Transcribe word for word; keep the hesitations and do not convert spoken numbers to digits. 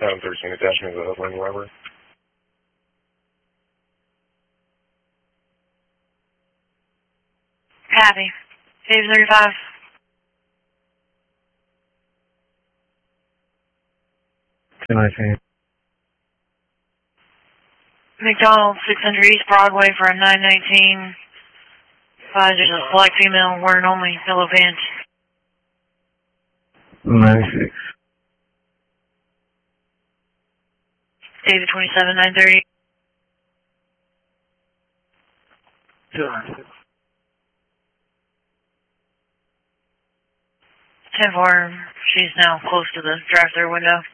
seven thirteen attachment to the Hoodling Weber. Copy. Dave thirty-five. ten nineteen. McDonald, six hundred East Broadway for a nine nineteen. Five, there's a black female, wearing only yellow pants. ninety-six. David twenty-seven, nine thirty. two ninety-six. ten four, she's now close to the drive-thru window.